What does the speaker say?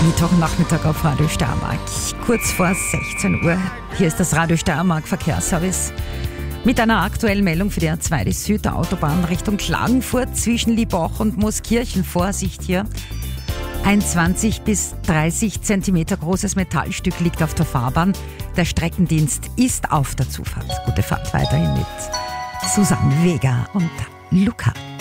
Mittwochnachmittag auf Radio Steiermark. Kurz vor 16 Uhr. Hier ist das Radio Steiermark Verkehrsservice. Mit einer aktuellen Meldung für die A2, die Südautobahn Richtung Klagenfurt zwischen Liebach und Mooskirchen. Vorsicht hier. Ein 20 bis 30 Zentimeter großes Metallstück liegt auf der Fahrbahn. Der Streckendienst ist auf der Zufahrt. Gute Fahrt weiterhin mit Susanne Weger und Luca.